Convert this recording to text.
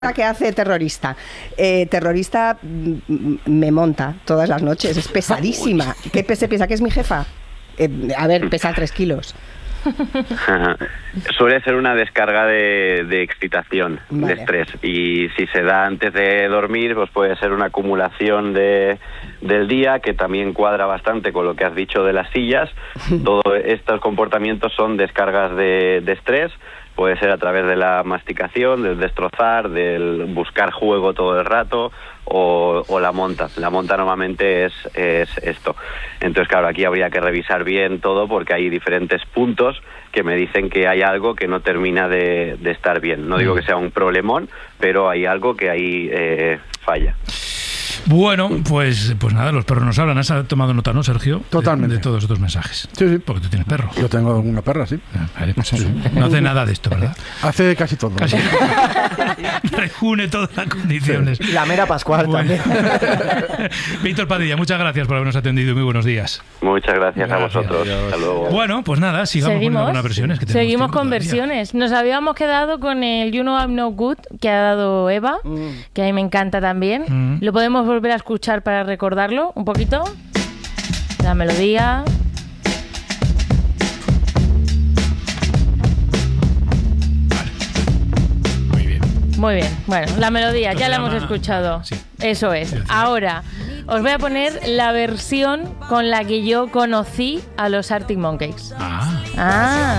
Que hace terrorista. Terrorista me monta todas las noches, es pesadísima. ¿Qué se piensa que es mi jefa? A ver, pesa 3 kilos. Suele ser una descarga de excitación, vale, de estrés, y si se da antes de dormir, pues puede ser una acumulación del día, que también cuadra bastante con lo que has dicho de las sillas. Todos estos comportamientos son descargas de estrés. Puede ser a través de la masticación, del destrozar, del buscar juego todo el rato, o la monta. La monta normalmente es esto. Entonces, claro, aquí habría que revisar bien todo, porque hay diferentes puntos que me dicen que hay algo que no termina de estar bien. No digo que sea un problemón, pero hay algo que ahí falla. Bueno, pues nada, los perros nos hablan. ¿Has tomado nota, no, Sergio? Totalmente. De todos estos mensajes. Sí. Porque tú tienes perro. Yo tengo una perra, sí. Vale, pues no hace nada de esto, ¿verdad? Hace casi todo. Casi. Reúne todas las condiciones. Sí. La mera Pascual también. Víctor Padilla, muchas gracias por habernos atendido. Muy buenos días. Muchas gracias a vosotros. Hasta luego. Bueno, pues nada, sigamos con algunas versiones. Seguimos con versiones. Nos habíamos quedado con el You Know I'm No Good que ha dado Eva, que a mí me encanta también. Lo podemos volver a escuchar para recordarlo un poquito. La melodía. Muy bien, bueno, la melodía ya la hemos escuchado. Sí. Eso es. Ahora os voy a poner la versión con la que yo conocí a los Arctic Monkeys. Ah.